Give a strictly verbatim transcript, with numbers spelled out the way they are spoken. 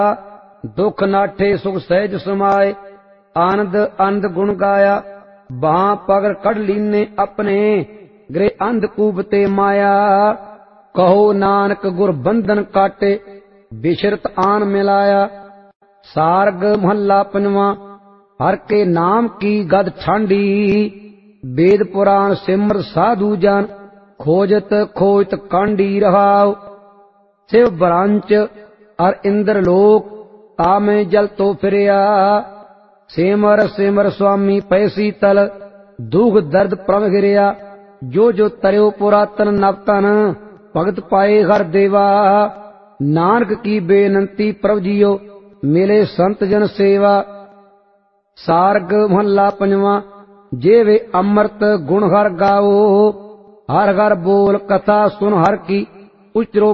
दुख नाठे सुख सहज समाए। आनंद आनंद गुण गाया बाह पगर कढ़ लीने अपने। गृह अंधकूप ते माया कहो नानक गुर बंधन काटे बिशरत आन मिलाया। सारग महला पंजवा। हर के नाम की गद छांडी वेद पुराण सिमर साधु जन खोजत खोजत कांडी रहाओ। शिव बरांच और इंद्र लोक तामे जल तो फिरया। सिमर सिमर स्वामी पैसी तल दुख दर्द प्रभ गिरया। जो जो तरयो पुरातन नवतन भगत पाए हर देवा। नानक की बेनंती प्रभ जियो मिले संत जन सेवा। सारग महला पंजवा। जे वे अमृत गुण हर गाओ हर हर बोल कथा सुन हर की उचरो